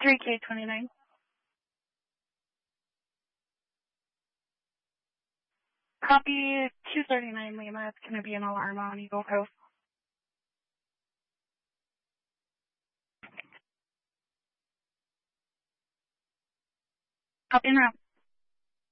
3K29. Copy 239 Lima. It's going to be an alarm on Eagle Coast. Copy now.